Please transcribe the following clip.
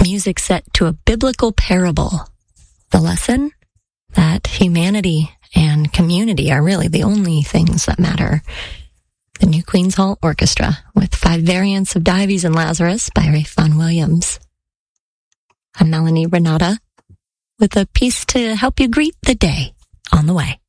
Music set to a biblical parable. The lesson? That humanity and community are really the only things that matter. The New Queen's Hall Orchestra with 5 variants of Dives and Lazarus by Ralph Vaughan Williams. I'm Melanie Renata with a piece to help you greet the day on the way.